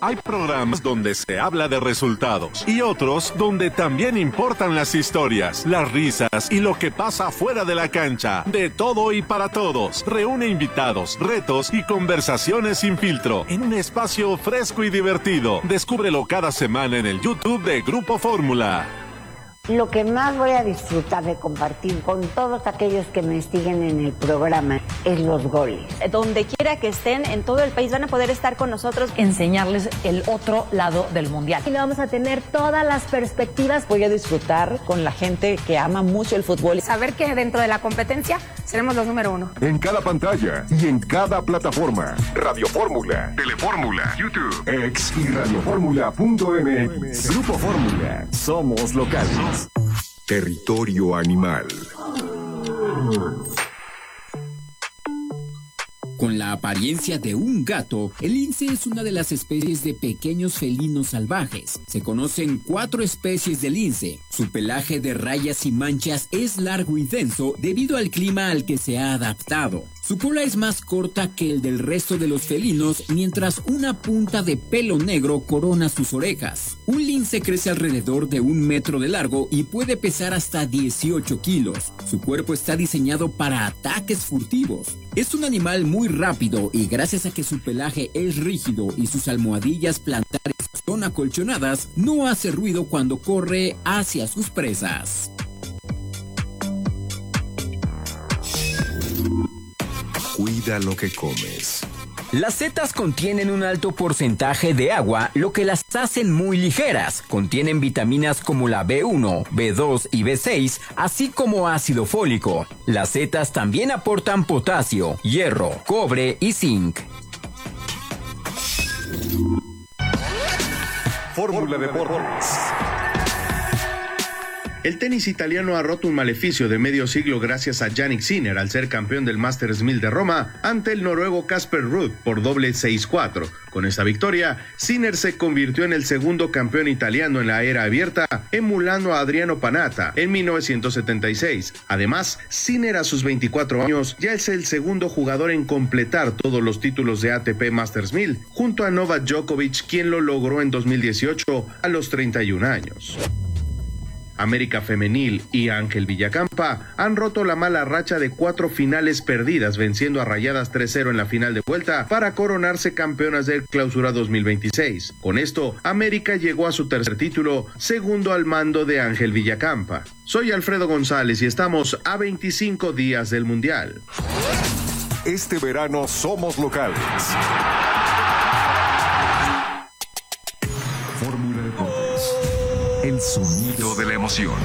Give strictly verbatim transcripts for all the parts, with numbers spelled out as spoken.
Hay programas donde se habla de resultados y otros donde también importan las historias, las risas y lo que pasa fuera de la cancha. De todo y para todos. Reúne invitados, retos y conversaciones sin filtro en un espacio fresco y divertido. Descúbrelo cada semana en el YouTube de Grupo Fórmula. Lo que más voy a disfrutar de compartir con todos aquellos que me siguen en el programa es los goles. Donde quiera que estén en todo el país van a poder estar con nosotros, enseñarles el otro lado del mundial. Y vamos a tener todas las perspectivas. Voy a disfrutar con la gente que ama mucho el fútbol. Saber que dentro de la competencia seremos los número uno. En cada pantalla y en cada plataforma. Radio Fórmula, Telefórmula, YouTube, X y radioformula punto m x. Grupo Fórmula. Somos locales. Territorio animal. Con la apariencia de un gato, el lince es una de las especies de pequeños felinos salvajes. Se conocen cuatro especies de lince. Su pelaje de rayas y manchas es largo y denso debido al clima al que se ha adaptado. Su cola es más corta que el del resto de los felinos, mientras una punta de pelo negro corona sus orejas. Un lince crece alrededor de un metro de largo y puede pesar hasta dieciocho kilos. Su cuerpo está diseñado para ataques furtivos. Es un animal muy rápido y gracias a que su pelaje es rígido y sus almohadillas plantares son acolchonadas, no hace ruido cuando corre hacia sus presas. Cuida lo que comes. Las setas contienen un alto porcentaje de agua, lo que las hacen muy ligeras. Contienen vitaminas como la B uno, B dos y B seis, así como ácido fólico. Las setas también aportan potasio, hierro, cobre y zinc. Fórmula Deportes. El tenis italiano ha roto un maleficio de medio siglo gracias a Jannik Sinner al ser campeón del Masters mil de Roma ante el noruego Casper Ruud por doble seis cuatro. Con esta victoria, Sinner se convirtió en el segundo campeón italiano en la era abierta, emulando a Adriano Panatta en mil novecientos setenta y seis. Además, Sinner a sus veinticuatro años ya es el segundo jugador en completar todos los títulos de A T P Masters mil, junto a Novak Djokovic, quien lo logró en dos mil dieciocho a los treinta y un años. América Femenil y Ángel Villacampa han roto la mala racha de cuatro finales perdidas, venciendo a Rayadas tres cero en la final de vuelta para coronarse campeonas del Clausura dos mil veintiséis. Con esto, América llegó a su tercer título, segundo al mando de Ángel Villacampa. Soy Alfredo González y estamos a veinticinco días del Mundial. Este verano somos locales. Fórmula Deportes. El sonido de la emoción.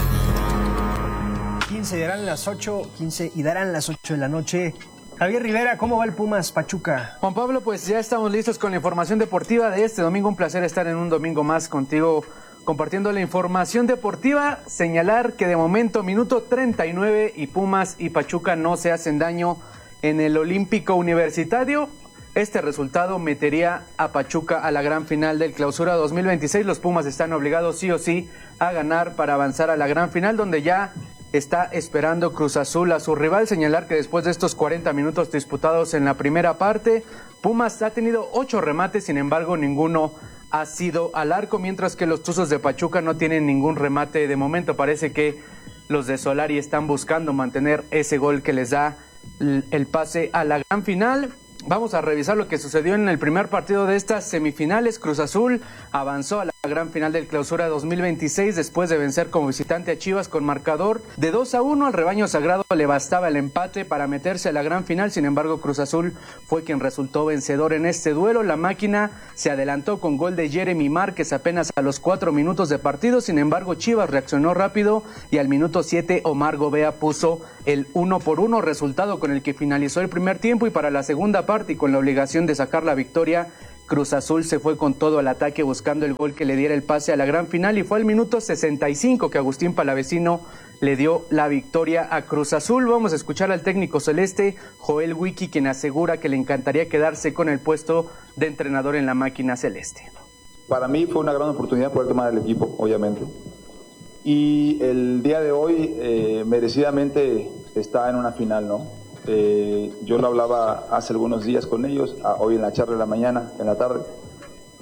quince darán las ocho, quince y darán las ocho de la noche. Javier Rivera, ¿cómo va el Pumas Pachuca? Juan Pablo, pues ya estamos listos con la información deportiva de este domingo. Un placer estar en un domingo más contigo compartiendo la información deportiva. Señalar que de momento minuto treinta y nueve y Pumas y Pachuca no se hacen daño en el Olímpico Universitario. Este resultado metería a Pachuca a la gran final del Clausura dos mil veintiséis. Los Pumas están obligados sí o sí a ganar para avanzar a la gran final, donde ya está esperando Cruz Azul a su rival. Señalar que después de estos cuarenta minutos disputados en la primera parte, Pumas ha tenido ocho remates, sin embargo ninguno ha sido al arco, mientras que los Tuzos de Pachuca no tienen ningún remate de momento. Parece que los de Solari están buscando mantener ese gol que les da el pase a la gran final. Vamos a revisar lo que sucedió en el primer partido de estas semifinales. Cruz Azul avanzó a la gran final del Clausura dos mil veintiséis después de vencer como visitante a Chivas con marcador de dos a uno. Al rebaño sagrado le bastaba el empate para meterse a la gran final. Sin embargo, Cruz Azul fue quien resultó vencedor en este duelo. La máquina se adelantó con gol de Jeremy Márquez apenas a los cuatro minutos de partido. Sin embargo, Chivas reaccionó rápido y al minuto siete Omar Gobea puso el uno por uno, resultado con el que finalizó el primer tiempo. Y para la segunda parte y con la obligación de sacar la victoria, Cruz Azul se fue con todo al ataque buscando el gol que le diera el pase a la gran final, y fue al minuto sesenta y cinco que Agustín Palavecino le dio la victoria a Cruz Azul. Vamos a escuchar al técnico celeste, Joel Wiki, quien asegura que le encantaría quedarse con el puesto de entrenador en la máquina celeste. Para mí fue una gran oportunidad poder tomar el equipo, obviamente, y el día de hoy eh, merecidamente está en una final, ¿no? Eh, yo lo hablaba hace algunos días con ellos, a, hoy en la charla de la mañana, en la tarde,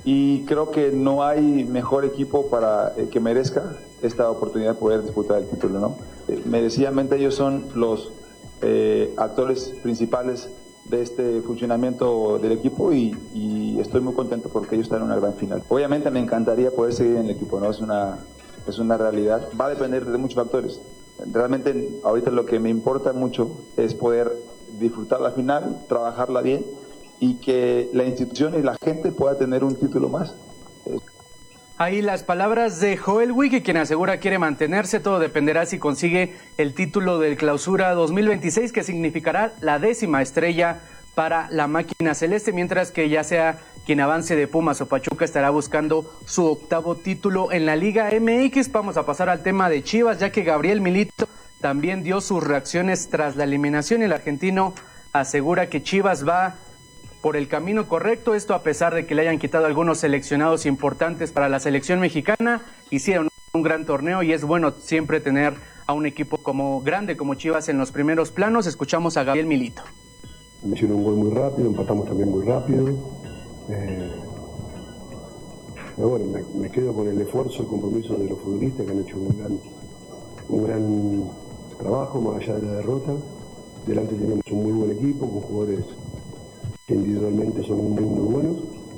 y creo que no hay mejor equipo para eh, que merezca esta oportunidad de poder disputar el título, ¿no? Eh, merecidamente ellos son los eh, actores principales de este funcionamiento del equipo y, y estoy muy contento porque ellos están en una gran final. Obviamente me encantaría poder seguir en el equipo, ¿no? Es una, es una realidad. Va a depender de muchos factores. Realmente ahorita lo que me importa mucho es poder disfrutar la final, trabajarla bien y que la institución y la gente pueda tener un título más. Ahí las palabras de Joel Wigge, quien asegura quiere mantenerse. Todo dependerá si consigue el título del Clausura dos mil veintiséis, que significará la décima estrella para la máquina celeste, mientras que ya sea quien avance de Pumas o Pachuca estará buscando su octavo título en la Liga M X. Vamos a pasar al tema de Chivas, ya que Gabriel Milito también dio sus reacciones tras la eliminación y el argentino asegura que Chivas va por el camino correcto, esto a pesar de que le hayan quitado algunos seleccionados importantes para la selección mexicana. Hicieron un gran torneo y es bueno siempre tener a un equipo como grande como Chivas en los primeros planos. Escuchamos a Gabriel Milito. Me hicieron un gol muy rápido, empatamos también muy rápido. Eh, pero bueno, me, me quedo con el esfuerzo, el compromiso de los futbolistas que han hecho un gran, un gran trabajo más allá de la derrota. Delante tenemos un muy buen equipo con jugadores que individualmente son muy, muy buenos.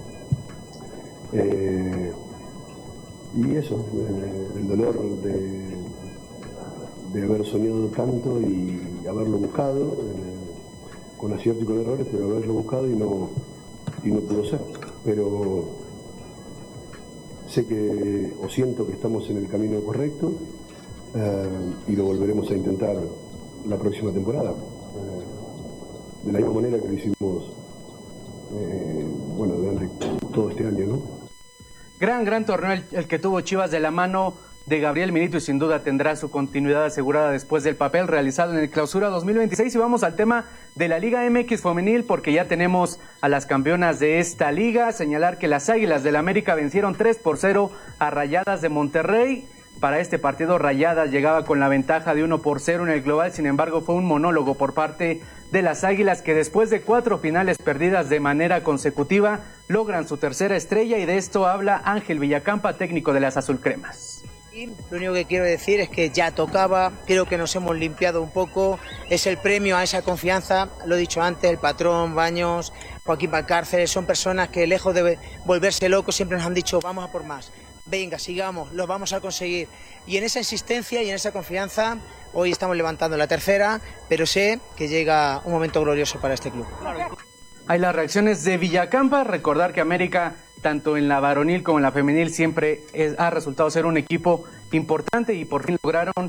Eh, y eso, eh, el dolor de, de haber soñado tanto y haberlo buscado, eh, con acierto y con errores, pero haberlo buscado y no, y no pudo ser. Pero sé que, o siento que estamos en el camino correcto eh, y lo volveremos a intentar la próxima temporada. Eh, de la misma manera que lo hicimos Eh, bueno, durante todo este año, ¿no? Gran, gran torneo el, el que tuvo Chivas de la mano de Gabriel Milito y sin duda tendrá su continuidad asegurada después del papel realizado en el Clausura dos mil veintiséis. Y vamos al tema de la Liga M X femenil, porque ya tenemos a las campeonas de esta liga. Señalar que las Águilas del América vencieron tres por cero a Rayadas de Monterrey. Para este partido Rayadas llegaba con la ventaja de uno por cero en el global, sin embargo fue un monólogo por parte de las Águilas, que después de cuatro finales perdidas de manera consecutiva logran su tercera estrella, y de esto habla Ángel Villacampa, técnico de las Azulcremas. Lo único que quiero decir es que ya tocaba, creo que nos hemos limpiado un poco, es el premio a esa confianza, lo he dicho antes, el patrón, Baños, Joaquín Valcárcel, son personas que lejos de volverse locos siempre nos han dicho vamos a por más. Venga, sigamos, lo vamos a conseguir. Y en esa insistencia y en esa confianza, hoy estamos levantando la tercera, pero sé que llega un momento glorioso para este club. Hay las reacciones de Villacampa. Recordar que América, tanto en la varonil como en la femenil, siempre es, ha resultado ser un equipo importante y por fin lograron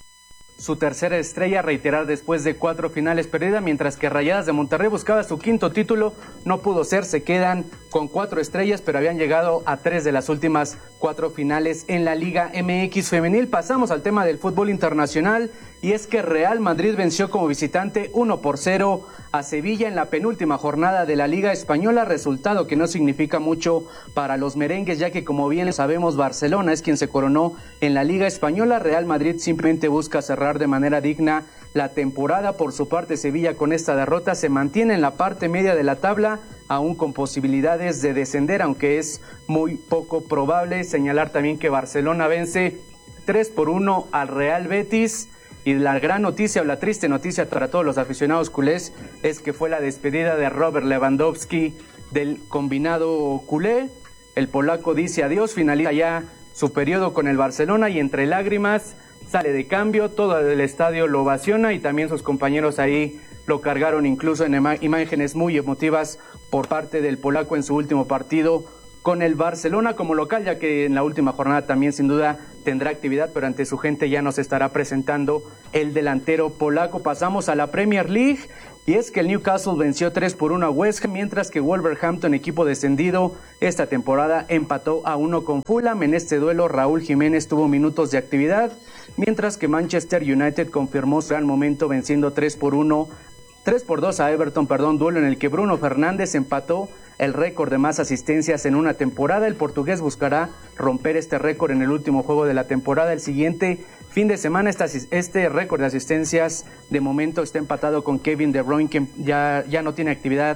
su tercera estrella, reiterar después de cuatro finales perdidas, mientras que Rayadas de Monterrey buscaba su quinto título, no pudo ser, se quedan con cuatro estrellas, pero habían llegado a tres de las últimas cuatro finales en la Liga M X femenil. Pasamos al tema del fútbol internacional, y es que Real Madrid venció como visitante uno por cero a Sevilla en la penúltima jornada de la Liga Española, resultado que no significa mucho para los merengues, ya que como bien sabemos Barcelona es quien se coronó en la Liga Española. Real Madrid simplemente busca cerrar de manera digna la temporada. Por su parte, Sevilla con esta derrota se mantiene en la parte media de la tabla, aún con posibilidades de descender, aunque es muy poco probable. Señalar también que Barcelona vence tres por uno al Real Betis. Y la gran noticia o la triste noticia para todos los aficionados culés es que fue la despedida de Robert Lewandowski del combinado culé. El polaco dice adiós, finaliza ya su periodo con el Barcelona y entre lágrimas sale de cambio, todo el estadio lo ovaciona y también sus compañeros ahí lo cargaron, incluso en imágenes muy emotivas por parte del polaco en su último partido con el Barcelona como local, ya que en la última jornada también sin duda tendrá actividad, pero ante su gente ya nos estará presentando el delantero polaco. Pasamos a la Premier League, y es que el Newcastle venció tres por uno a West Ham, mientras que Wolverhampton, equipo descendido esta temporada, empató a uno con Fulham. En este duelo Raúl Jiménez tuvo minutos de actividad, mientras que Manchester United confirmó su gran momento venciendo tres por uno, tres por dos a Everton, perdón, duelo en el que Bruno Fernández empató el récord de más asistencias en una temporada. El portugués buscará romper este récord en el último juego de la temporada. El siguiente fin de semana, este, este récord de asistencias de momento está empatado con Kevin De Bruyne, que ya, ya no tiene actividad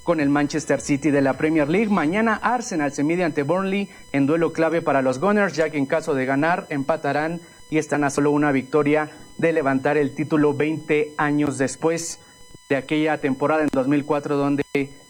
con el Manchester City de la Premier League. Mañana Arsenal se mide ante Burnley en duelo clave para los Gunners, ya que en caso de ganar empatarán y están a solo una victoria de levantar el título veinte años después de aquella temporada en dos mil cuatro donde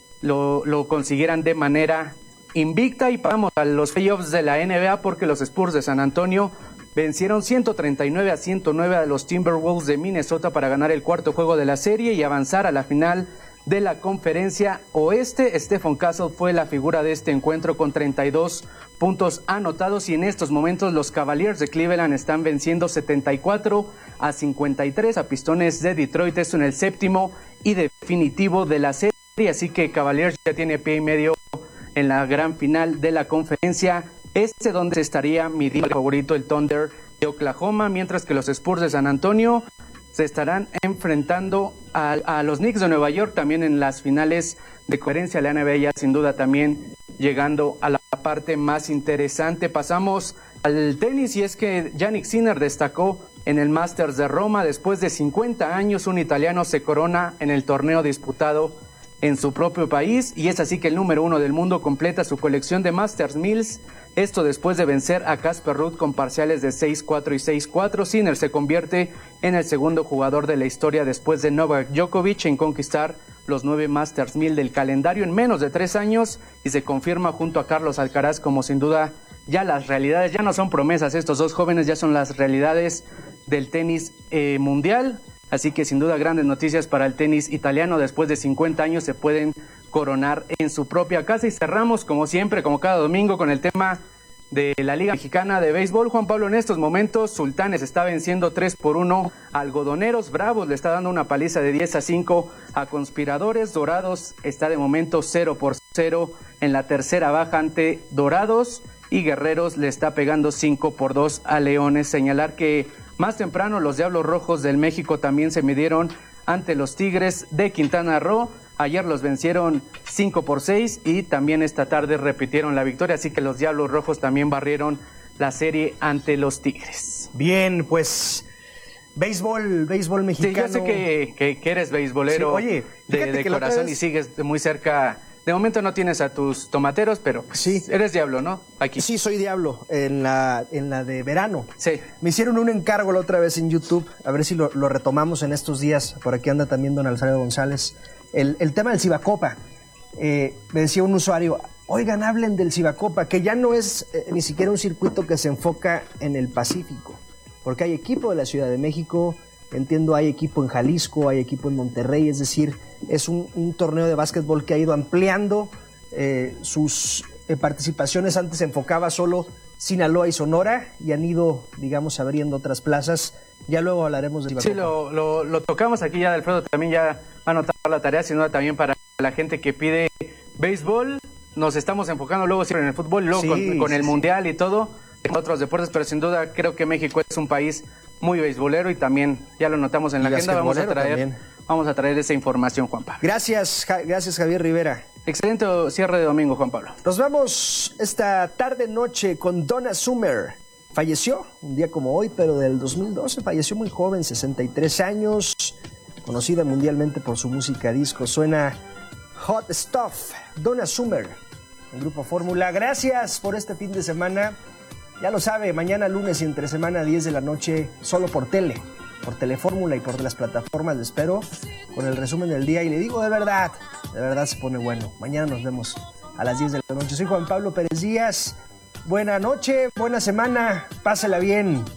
lo, lo consiguieran de manera invicta. Y pasamos a los playoffs de la N B A porque los Spurs de San Antonio vencieron ciento treinta y nueve a ciento nueve a los Timberwolves de Minnesota para ganar el cuarto juego de la serie y avanzar a la final de la Conferencia Oeste. Stephen Castle fue la figura de este encuentro con treinta y dos puntos anotados y en estos momentos los Cavaliers de Cleveland están venciendo setenta y cuatro a cincuenta y tres a Pistones de Detroit. Esto en el séptimo y definitivo de la serie, así que Cavaliers ya tiene pie y medio en la gran final de la Conferencia Este, donde se estaría midiendo el favorito el Thunder de Oklahoma, mientras que los Spurs de San Antonio se estarán enfrentando a, a los Knicks de Nueva York también en las finales de conferencia. La N B A ya sin duda también llegando a la parte más interesante. Pasamos al tenis y es que Jannik Sinner destacó en el Masters de Roma. Después de cincuenta años, un italiano se corona en el torneo disputado en su propio país y es así que el número uno del mundo completa su colección de Masters Mills. Esto después de vencer a Casper Ruud con parciales de seis cuatro y seis cuatro. Sinner se convierte en el segundo jugador de la historia después de Novak Djokovic en conquistar los nueve Masters mil del calendario en menos de tres años y se confirma junto a Carlos Alcaraz como sin duda ya las realidades, ya no son promesas, estos dos jóvenes ya son las realidades del tenis eh, mundial. Así que sin duda grandes noticias para el tenis italiano. Después de cincuenta años se pueden coronar en su propia casa. Y cerramos como siempre, como cada domingo, con el tema de la Liga Mexicana de Béisbol. Juan Pablo, en estos momentos Sultanes está venciendo tres por uno a Algodoneros. Bravos le está dando una paliza de diez a cinco a Conspiradores. Dorados está de momento cero por cero en la tercera baja ante Dorados. Y Guerreros le está pegando cinco por dos a Leones. Señalar que más temprano los Diablos Rojos del México también se midieron ante los Tigres de Quintana Roo. Ayer los vencieron cinco por seis y también esta tarde repitieron la victoria, así que los Diablos Rojos también barrieron la serie ante los Tigres. Bien, pues béisbol, béisbol mexicano. Sí, yo sé que, que, que eres beisbolero sí, oye, de, de corazón vez... y sigues muy cerca. De momento no tienes a tus tomateros, pero pues sí. Eres Diablo, ¿no? Aquí. Sí, soy Diablo, en la, en la de verano. Sí. Me hicieron un encargo la otra vez en YouTube, a ver si lo, lo retomamos en estos días. Por aquí anda también don Alfredo González. El, el tema del Cibacopa. Eh, me decía un usuario, oigan, hablen del Cibacopa, que ya no es eh, ni siquiera un circuito que se enfoca en el Pacífico, porque hay equipo de la Ciudad de México, entiendo, hay equipo en Jalisco, hay equipo en Monterrey, es decir, es un, un torneo de básquetbol que ha ido ampliando eh, sus eh, participaciones. Antes se enfocaba solo Sinaloa y Sonora y han ido, digamos, abriendo otras plazas. Ya luego hablaremos del Sí, lo, lo, lo tocamos aquí ya, Alfredo también ya va a anotar la tarea, sin duda también para la gente que pide béisbol. Nos estamos enfocando luego siempre en el fútbol, luego sí, con, con el sí, mundial sí. y todo, en otros deportes, pero sin duda creo que México es un país muy beisbolero y también ya lo notamos en la agenda. Vamos a traer también. Vamos a traer esa información, Juan Pablo. Gracias, ja, gracias Javier Rivera. Excelente cierre de domingo, Juan Pablo. Nos vamos esta tarde noche con Donna Summer. Falleció un día como hoy, pero del dos mil doce, falleció muy joven, sesenta y tres años, conocida mundialmente por su música disco. Suena Hot Stuff, Donna Summer, en Grupo Fórmula. Gracias por este fin de semana. Ya lo sabe, mañana lunes y entre semana diez de la noche, solo por tele, por Telefórmula y por las plataformas. Le espero con el resumen del día y le digo de verdad, de verdad se pone bueno. Mañana nos vemos a las diez de la noche. Soy Juan Pablo Pérez Díaz. Buena noche, buena semana, pásela bien.